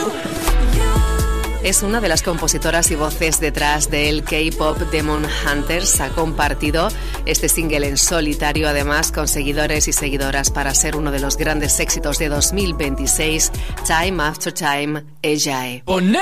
Es una de las compositoras y voces detrás del K-pop Demon Hunters. Ha compartido este single en solitario, además con seguidores y seguidoras, para ser uno de los grandes éxitos de 2026, Time After Time, Ejae.